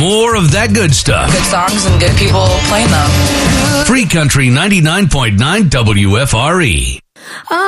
more of that good stuff. Good songs and good people playing them. Free Country 99.9 WFRE.